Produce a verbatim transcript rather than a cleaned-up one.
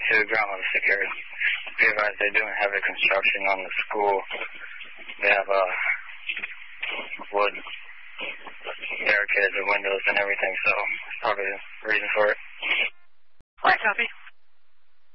to ground level security. Be advised they're doing heavy construction on the school. They have uh, wood barricades and windows and everything, so that's probably the reason for it.